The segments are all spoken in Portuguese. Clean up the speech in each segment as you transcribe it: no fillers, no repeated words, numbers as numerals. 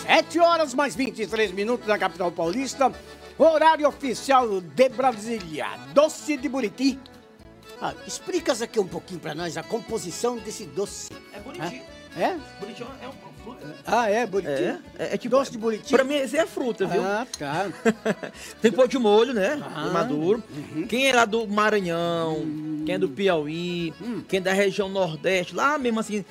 7h mais 23 minutos na capital paulista. Horário oficial de Brasília. Doce de Buriti. Explicas aqui um pouquinho pra nós a composição desse doce. É Buriti. É? Buriti é uma fruta. É Buriti? É tipo doce de Buriti. Pra mim, esse é fruta, viu? Tá. Tem pão de molho, né? Maduro. Quem é lá do Maranhão, quem é do Piauí, quem é da região Nordeste, lá mesmo assim,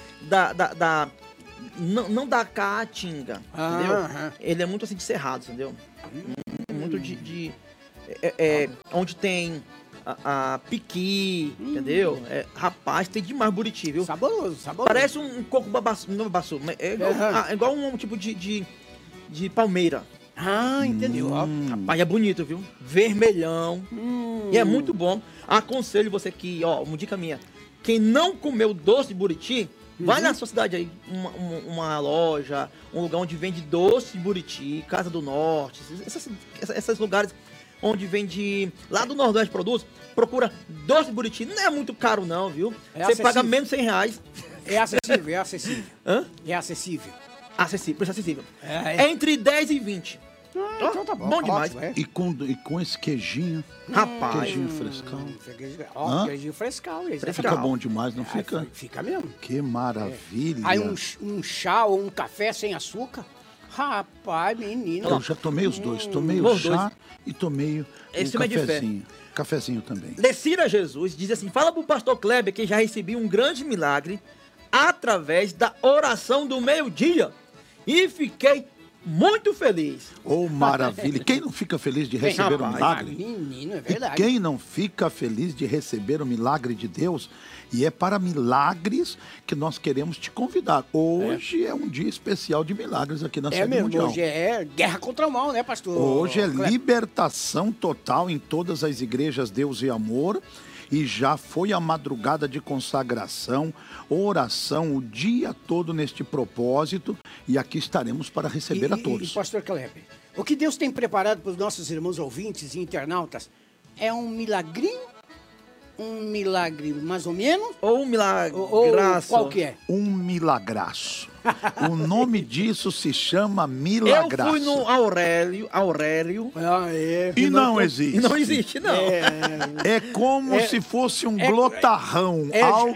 não da Caatinga, entendeu? Ele é muito assim de cerrado, entendeu? Muito onde tem a piqui, entendeu? Rapaz, tem demais Buriti, viu? Saboroso. Parece um coco babaçu, não babaçu, mas é igual um tipo de palmeira. Entendeu? Rapaz, é bonito, viu? Vermelhão. E é muito bom. Aconselho você que, uma dica minha. Quem não comeu doce de Buriti, vai na sua cidade aí, uma loja, um lugar onde vende doce de Buriti, Casa do Norte, esses lugares onde vende, lá do Nordeste produz, procura doce de Buriti. Não é muito caro não, viu? Você paga menos R$100. É acessível. Hã? É acessível. Preço acessível. Entre 10 e 20. Então tá bom. Bom demais. Ótimo, E com esse queijinho. Rapaz. Queijinho frescal. Queijinho frescal. Fica bom demais, não fica? Fica mesmo. Que maravilha. Aí um chá ou um café sem açúcar. Rapaz, menino. Eu já tomei os dois. Tomei o Os chá dois. e tomei Esse um é de fé. cafezinho. Cafezinho também. Lecira Jesus diz assim: fala pro pastor Kleber que já recebi um grande milagre através da oração do meio-dia e fiquei muito feliz. Oh, maravilha. Quem não fica feliz de receber um milagre? Menino, é E verdade. quem não fica feliz de receber o milagre de Deus? E é para milagres que nós queremos te convidar. Hoje é um dia especial de milagres aqui na Sede Mundial. Hoje é guerra contra o mal, né, pastor? Hoje é libertação total em todas as igrejas Deus e Amor. E já foi a madrugada de consagração, oração, o dia todo neste propósito. E aqui estaremos para receber a todos. E pastor Kleber, o que Deus tem preparado para os nossos irmãos ouvintes e internautas é um milagrinho? Um milagre mais ou menos? Ou um milagre. Qual que é? Um milagraço. O nome disso se chama milagraço. Eu fui no Aurélio. E não existe. E não existe, não. É como se fosse um glotarrão. Algo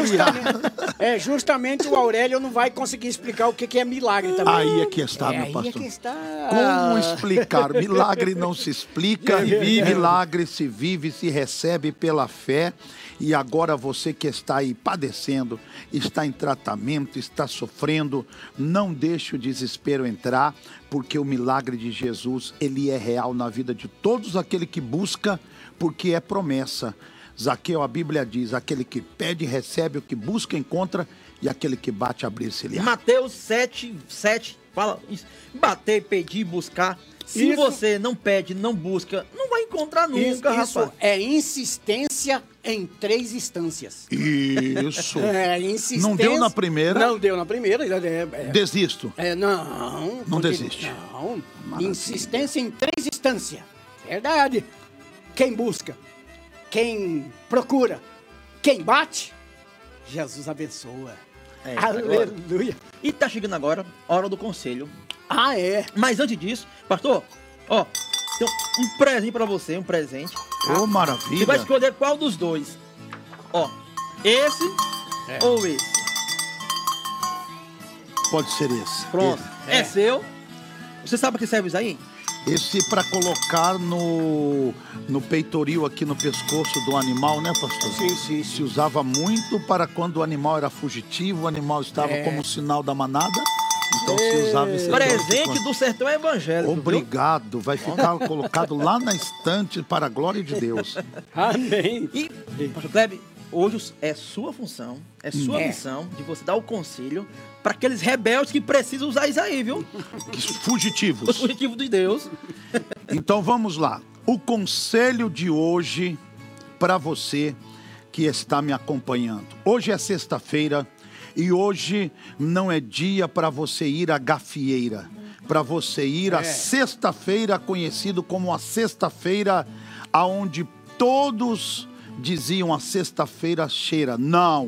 É justamente o Aurélio não vai conseguir explicar o que é milagre também. Aí é que está, meu pastor. Aí é que está. Como explicar? Milagre não se explica, milagre se vive, se recebe pela fé. E agora você que está aí padecendo, está em tratamento, está sofrendo, não deixe o desespero entrar, porque o milagre de Jesus, ele é real na vida de todos aquele que busca, porque é promessa. Zaqueu, a Bíblia diz, aquele que pede, recebe, o que busca, encontra, e aquele que bate, abrir-se-lhe. Mateus 7, fala isso. Bater, pedir, buscar. Se você não pede, não busca, não vai encontrar nunca, isso rapaz. É insistência em 3 instâncias. Isso. Insistência. Não deu na primeira? Não deu na primeira. Desisto. Não desiste. Não. Maravilha. Insistência em 3 instâncias. Verdade. Quem busca, quem procura, quem bate, Jesus abençoa. Aleluia. E tá chegando agora a hora do conselho. Mas antes disso, pastor, tem um presente pra você, um presente. Oh, maravilha. Você vai escolher qual dos dois. Esse ou esse. Pode ser esse. Pronto, é seu. Você sabe pra que serve isso aí? Esse para colocar no peitoril aqui no pescoço do animal, né, pastor? Sim. Se usava muito para quando o animal era fugitivo, o animal estava como sinal da manada. Então se usava esse presente do sertão evangélico. Obrigado, vai ficar colocado lá na estante para a glória de Deus. Amém. E, pastor Kleber, hoje é sua função, é sua missão de você dar o conselho para aqueles rebeldes que precisam usar isso aí, viu? Fugitivos. Os fugitivos de Deus. Então vamos lá. O conselho de hoje para você que está me acompanhando. Hoje é sexta-feira e hoje não é dia para você ir à gafieira, para você ir à sexta-feira, conhecido como a sexta-feira aonde todos diziam a sexta-feira cheira. Não.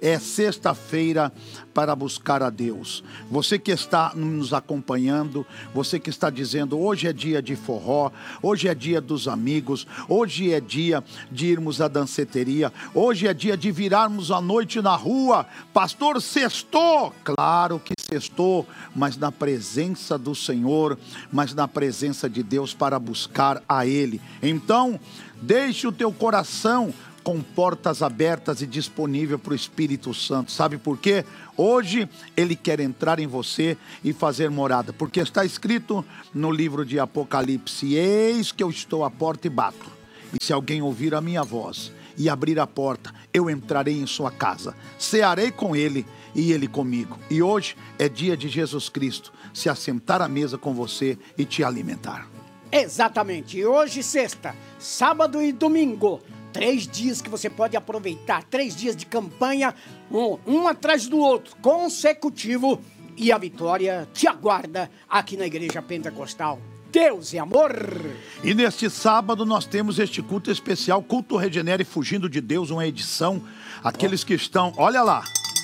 é sexta-feira para buscar a Deus. Você que está nos acompanhando, você que está dizendo, hoje é dia de forró, hoje é dia dos amigos, hoje é dia de irmos à danceteria, hoje é dia de virarmos a noite na rua. Pastor, sextou? Claro que sextou, mas na presença do Senhor, mas na presença de Deus para buscar a Ele. Então, deixe o teu coração com portas abertas e disponível para o Espírito Santo. Sabe por quê? Hoje Ele quer entrar em você e fazer morada. Porque está escrito no livro de Apocalipse: eis que eu estou à porta e bato. E se alguém ouvir a minha voz e abrir a porta, eu entrarei em sua casa, cearei com ele e ele comigo. E hoje é dia de Jesus Cristo se assentar à mesa com você e te alimentar. Exatamente. E hoje, sexta, sábado e domingo, 3 dias que você pode aproveitar, 3 dias de campanha, um atrás do outro, consecutivo, e a vitória te aguarda aqui na Igreja Pentecostal. Deus é amor. E neste sábado nós temos este culto especial, Culto Regenere Fugindo de Deus, uma edição. Aqueles que estão, olha lá.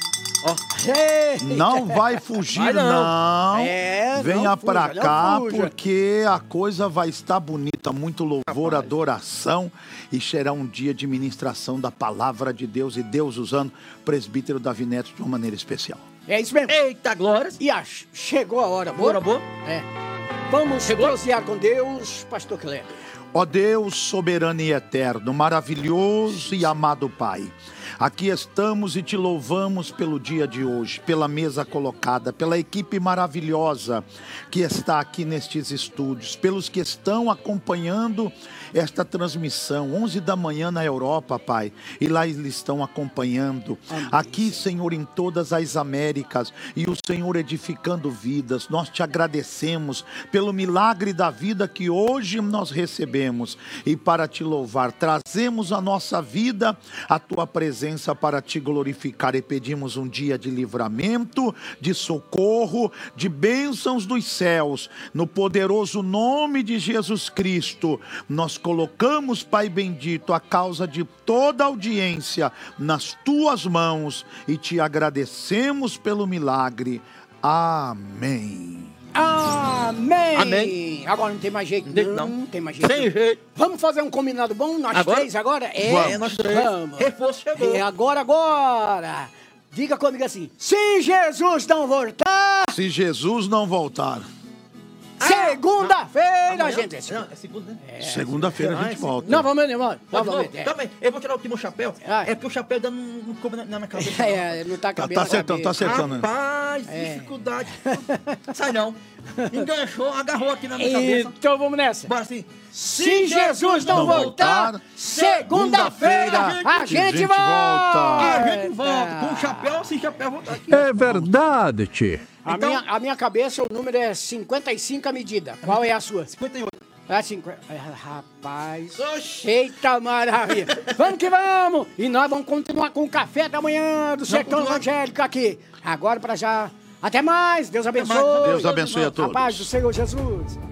Não vai fugir, não. Venha pra cá, porque a coisa vai estar bonita. Muito louvor, adoração. E será um dia de ministração da palavra de Deus. E Deus usando o presbítero Davi Neto de uma maneira especial. É isso mesmo. Eita, glórias. E chegou a hora. Boa? É. Vamos prosear com Deus, pastor Kleber. Ó Deus soberano e eterno, maravilhoso e amado Pai, aqui estamos e te louvamos pelo dia de hoje, pela mesa colocada, pela equipe maravilhosa que está aqui nestes estúdios, pelos que estão acompanhando esta transmissão, 11 da manhã na Europa, Pai, e lá eles estão acompanhando. Amém. Aqui, Senhor, em todas as Américas, e o Senhor edificando vidas. Nós te agradecemos pelo milagre da vida que hoje nós recebemos, e para te louvar, trazemos a nossa vida, a tua presença para te glorificar, e pedimos um dia de livramento, de socorro, de bênçãos dos céus, no poderoso nome de Jesus Cristo. Nós colocamos, Pai bendito, a causa de toda a audiência nas tuas mãos e te agradecemos pelo milagre. Amém. Amém. Amém. Agora não tem mais jeito, não tem mais jeito. Sem jeito. Vamos fazer um combinado bom, nós agora? 3 agora? Nós 3. Vamos. Reforço chegou. Agora. Diga comigo assim: se Jesus não voltar... Se Jesus não voltar... Segunda-feira, gente. Não, é segunda, né? Segunda-feira a gente volta. Não, vamos embora. Também, eu vou tirar o último chapéu. É porque o chapéu ainda não coube na minha cabeça. Não tá cabendo. Tá acertando. Rapaz, dificuldade. Sai não. Enganchou, agarrou aqui na minha cabeça. Então vamos nessa. Bora assim. Se Jesus não voltar, segunda-feira a gente volta. A gente volta. Com o chapéu, sem chapéu, voltar aqui. É verdade, tchê. A minha cabeça, o número é 55 a medida. Qual é a sua? 58. É 50. Rapaz. Oxi. Eita maravilha. Vamos que vamos. E nós vamos continuar com o café da manhã do Sertão Evangélico aqui. Agora pra já. Até mais. Deus abençoe. Deus abençoe a todos. A paz do Senhor Jesus.